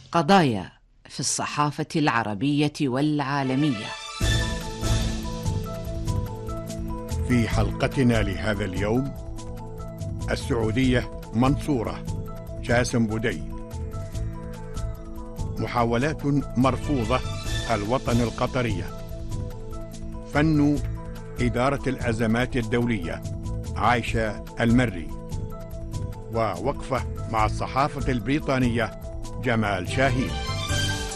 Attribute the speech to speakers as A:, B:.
A: قضايا في الصحافة العربية والعالمية.
B: في حلقتنا لهذا اليوم: السعودية منصورة، جاسم بودي. محاولات مرفوضة الوطن القطرية. فن إدارة الأزمات الدولية، عايشة المري. ووقفة مع الصحافة البريطانية، جمال شاهين.